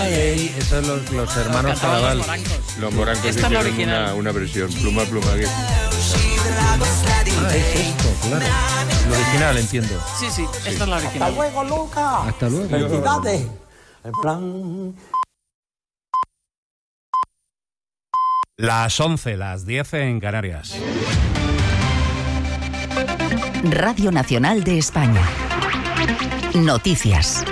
Esos son los hermanos Cadaval. Los morancos hicieron una versión, pluma, que... es esto, claro. Lo original, entiendo. Sí, esta es la original. Hasta luego, Luca. Hasta luego. Felicidades. En plan... Las 11, las 10 en Canarias. Radio Nacional de España. Noticias.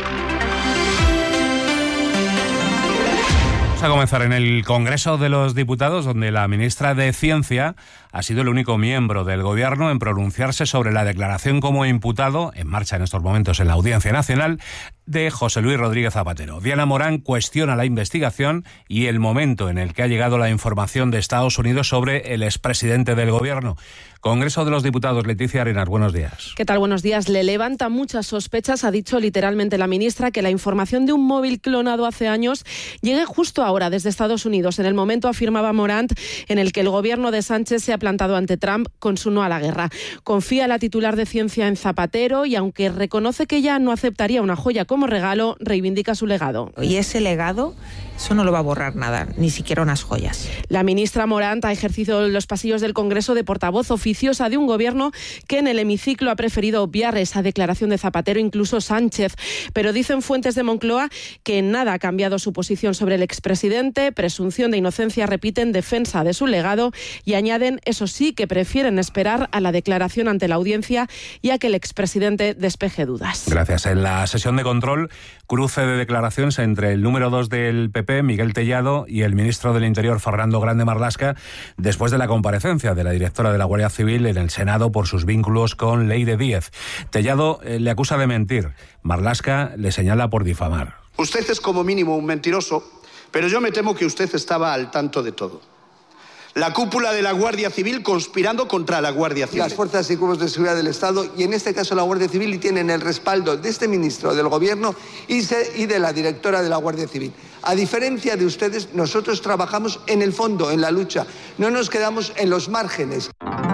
Vamos a comenzar en el Congreso de los Diputados, donde la ministra de Ciencia ha sido el único miembro del Gobierno en pronunciarse sobre la declaración como imputado, en marcha en estos momentos en la Audiencia Nacional, de José Luis Rodríguez Zapatero. Diana Morán cuestiona la investigación y el momento en el que ha llegado la información de Estados Unidos sobre el expresidente del Gobierno. Congreso de los Diputados, Leticia Arenas, buenos días. ¿Qué tal? Buenos días. Le levanta muchas sospechas, ha dicho literalmente la ministra, que la información de un móvil clonado hace años llegue justo ahora desde Estados Unidos, en el momento, afirmaba Morant, en el que el gobierno de Sánchez se ha plantado ante Trump con su no a la guerra. Confía la titular de Ciencia en Zapatero y, aunque reconoce que ella no aceptaría una joya como regalo, reivindica su legado. Y ese legado, eso no lo va a borrar nada, ni siquiera unas joyas. La ministra Morant ha ejercido en los pasillos del Congreso de portavoz oficiosa de un gobierno que en el hemiciclo ha preferido obviar esa declaración de Zapatero, incluso Sánchez. Pero dicen fuentes de Moncloa que en nada ha cambiado su posición sobre el expresidente, presunción de inocencia, repiten, defensa de su legado, y añaden, eso sí, que prefieren esperar a la declaración ante la audiencia y a que el expresidente despeje dudas. Gracias. En la sesión de control, cruce de declaraciones entre el número 2 del PP, Miguel Tellado, y el ministro del Interior, Fernando Grande Marlaska, después de la comparecencia de la directora de la Guardia Civil en el Senado por sus vínculos con Leire Díez. Tellado le acusa de mentir. Marlaska le señala por difamar. Usted es como mínimo un mentiroso, pero yo me temo que usted estaba al tanto de todo. La cúpula de la Guardia Civil conspirando contra la Guardia Civil. Las fuerzas y cuerpos de seguridad del Estado, y en este caso la Guardia Civil, y tienen el respaldo de este ministro del Gobierno y de la directora de la Guardia Civil. A diferencia de ustedes, nosotros trabajamos en el fondo, en la lucha. No nos quedamos en los márgenes.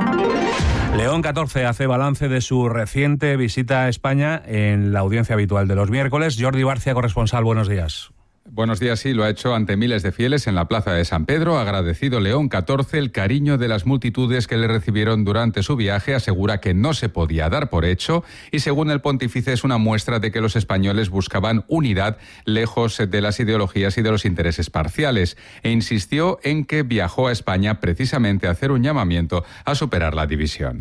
León XIV hace balance de su reciente visita a España en la audiencia habitual de los miércoles. Jordi Barcia, corresponsal, buenos días. Buenos días, sí, lo ha hecho ante miles de fieles en la plaza de San Pedro. Ha agradecido León XIV el cariño de las multitudes que le recibieron durante su viaje. Asegura que no se podía dar por hecho y, según el pontífice, es una muestra de que los españoles buscaban unidad lejos de las ideologías y de los intereses parciales. E insistió en que viajó a España precisamente a hacer un llamamiento a superar la división.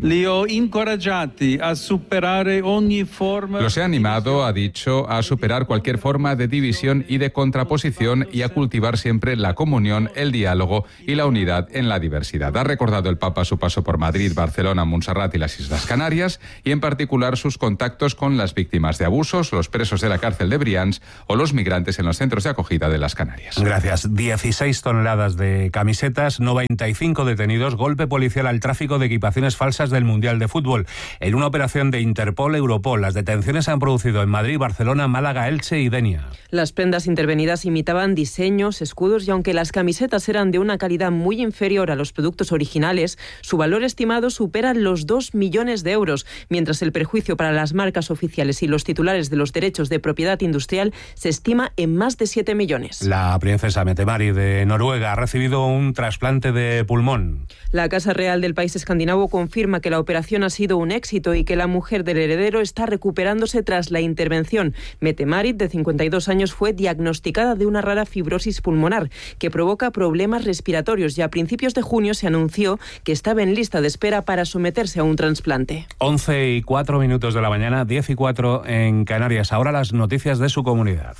Los he animado, ha dicho, a superar cualquier forma de división y de contraposición y a cultivar siempre la comunión, el diálogo y la unidad en la diversidad. Ha recordado el Papa su paso por Madrid, Barcelona, Montserrat y las Islas Canarias, y en particular sus contactos con las víctimas de abusos, los presos de la cárcel de Brians o los migrantes en los centros de acogida de las Canarias. Gracias. 16 toneladas de camisetas, 95 detenidos, golpe policial al tráfico de equipaciones falsas del Mundial de Fútbol. En una operación de Interpol-Europol, las detenciones se han producido en Madrid, Barcelona, Málaga, Elche y Denia. Las prendas intervenidas imitaban diseños, escudos, y aunque las camisetas eran de una calidad muy inferior a los productos originales, su valor estimado supera los 2 millones de euros, mientras el perjuicio para las marcas oficiales y los titulares de los derechos de propiedad industrial se estima en más de 7 millones. La princesa Mette-Marit de Noruega ha recibido un trasplante de pulmón. La Casa Real del país escandinavo confirma que la operación ha sido un éxito y que la mujer del heredero está recuperándose tras la intervención. Mette-Marit, de 52 años, fue diagnosticada de una rara fibrosis pulmonar que provoca problemas respiratorios, y a principios de junio se anunció que estaba en lista de espera para someterse a un trasplante. 11:04 de la mañana, 10:04 en Canarias. Ahora las noticias de su comunidad.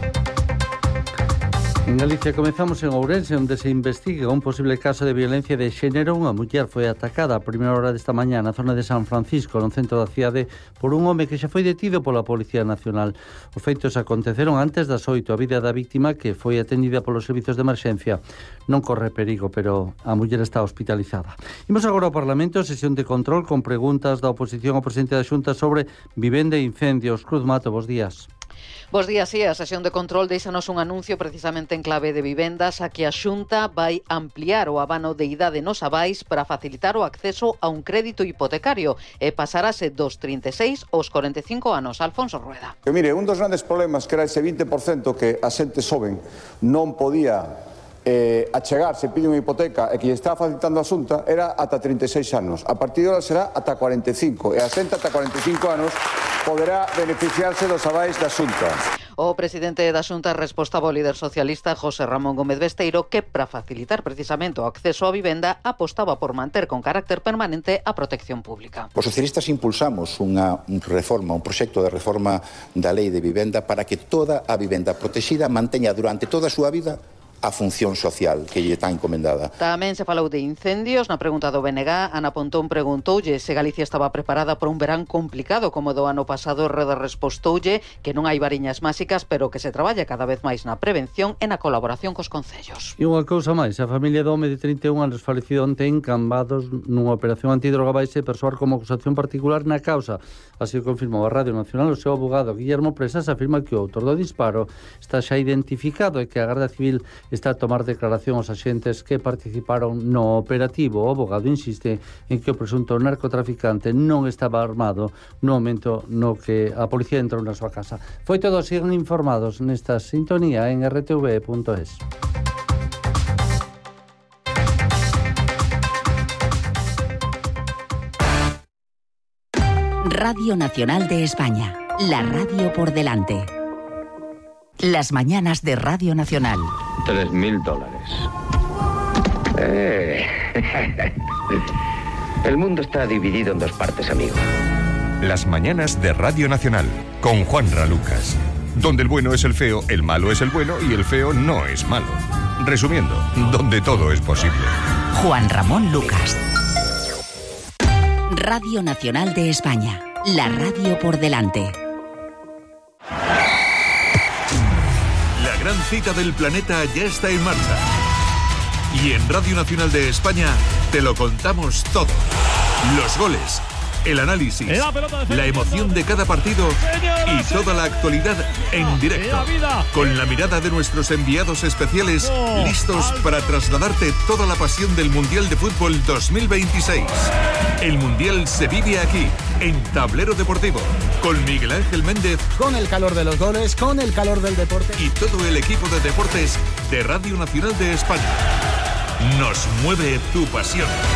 En Galicia comezamos en Ourense, onde se investiga un posible caso de violencia de xénero. Unha muller foi atacada a primeira hora desta mañá na zona de San Francisco, no centro da cidade, por un home que xa foi detido pola Policía Nacional. Os feitos aconteceron antes das 8. A vida da víctima, que foi atendida polos servizos de emerxencia, non corre perigo, pero a muller está hospitalizada. Imos agora ao Parlamento, sesión de control con preguntas da oposición ao presidente da Xunta sobre vivenda e incendios. Cruz Mato, bos días. Bos días, sí, a sesión de control deixanos un anuncio precisamente en clave de vivendas a que a Xunta vai ampliar o abano de idade nos avais para facilitar o acceso a un crédito hipotecario e pasarase dos 36 aos 45 anos. Alfonso Rueda. Mire, un dos grandes problemas que era ese 20% que a xente xoven non podía achegarse, pide unha hipoteca e que lle estaba facilitando a Xunta era ata 36 anos. A partir de ahora será ata 45 e a xente ata 45 anos poderá beneficiarse dos avais da Xunta. O presidente da Xunta respostaba ao líder socialista José Ramón Gómez Besteiro que para facilitar precisamente o acceso á vivenda apostaba por manter con carácter permanente a protección pública. Os socialistas impulsamos unha reforma, un proxecto de reforma da lei de vivenda para que toda a vivenda protexida manteña durante toda a súa vida a función social que lle está encomendada. Tamén se falou de incendios. Na pregunta do BNG, Ana Pontón preguntoulle se Galicia estaba preparada para un verán complicado como do ano pasado. Reda respostoulle que non hai variñas máxicas, pero que se traballa cada vez máis na prevención e na colaboración cos concellos. E unha cousa máis, a familia do home de 31 anos falecido onte en Cambados nunha operación antidroga vaise persoar como acusación particular na causa. Así o confirmou a Radio Nacional. O seu abogado Guillermo Presas afirma que o autor do disparo está xa identificado e que a Garda Civil está a tomar declaración aos axentes que participaron no operativo. O abogado insiste en que o presunto narcotraficante non estaba armado no momento no que a policía entrou na súa casa. Foi todo, sigan informados nesta sintonía en rtv.es. Radio Nacional de España, la radio por delante. Las mañanas de Radio Nacional. $3.000. El mundo está dividido en dos partes, amigo. Las mañanas de Radio Nacional, con Juanra Lucas. Donde el bueno es el feo, el malo es el bueno y el feo no es malo. Resumiendo, donde todo es posible. Juan Ramón Lucas. Radio Nacional de España, la radio por delante. La gran cita del planeta ya está en marcha. Y en Radio Nacional de España te lo contamos todo. Los goles, el análisis, la emoción de cada partido y toda la actualidad en directo. Con la mirada de nuestros enviados especiales listos para trasladarte toda la pasión del Mundial de Fútbol 2026. El Mundial se vive aquí, en Tablero Deportivo, con Miguel Ángel Méndez. Con el calor de los goles, con el calor del deporte. Y todo el equipo de deportes de Radio Nacional de España. Nos mueve tu pasión.